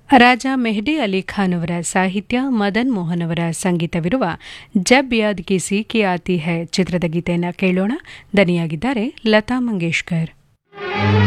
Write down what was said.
ರಾಜ ಮೆಹ್ದಿ ಅಲಿ ಖಾನ್ ಅವರ ಸಾಹಿತ್ಯ, ಮದನ್ ಮೋಹನ್ ಅವರ ಸಂಗೀತವಿರುವ ಜಬ್ ಯಾದ್ ಕಿಸಿ ಕಿ ಆತಿ ಹೈ ಚಿತ್ರದ ಗೀತೆಯನ್ನು ಕೇಳೋಣ. ದನಿಯಾಗಿದ್ದಾರೆ ಲತಾ ಮಂಗೇಶ್ಕರ್.